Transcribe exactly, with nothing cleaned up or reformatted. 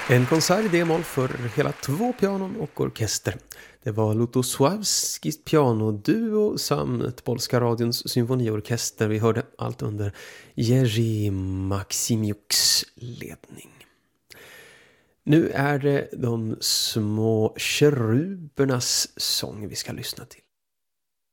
En konsert i D-moll för hela två pianon och orkester. Det var Lutosławskis pianoduo samt Polska radions symfoniorkester. Vi hörde allt under Jerzy Maksimiuks ledning. Nu är det de små kerubernas sång vi ska lyssna till.